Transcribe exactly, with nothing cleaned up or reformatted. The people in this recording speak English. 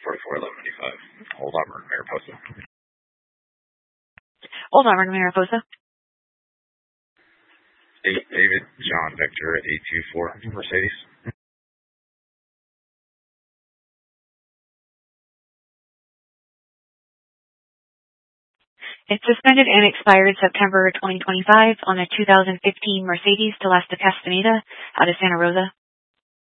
forty-four eleven ninety-five. Old Auburn, Mariposa. Old Auburn, Mariposa. eight David John Vector eight two four Mercedes. It's suspended and expired September twenty twenty-five on a two thousand fifteen Mercedes Telesta Castaneda out of Santa Rosa.